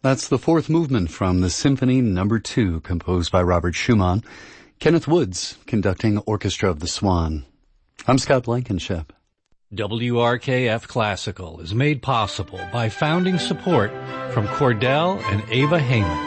That's the fourth movement from the Symphony No. 2, composed by Robert Schumann. Kenneth Woods conducting Orchestra of the Swan. I'm Scott Blankenship. WRKF Classical is made possible by founding support from Cordell and Ava Heyman.